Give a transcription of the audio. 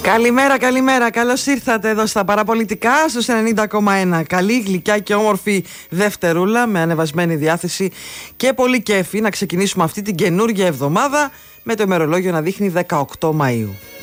Καλημέρα, καλημέρα. Καλώς ήρθατε εδώ στα παραπολιτικά στους 90,1. Καλή, γλυκιά και όμορφη Δευτερούλα με ανεβασμένη διάθεση και πολύ κέφι να ξεκινήσουμε αυτή την καινούργια εβδομάδα με το ημερολόγιο να δείχνει 18 Μαΐου.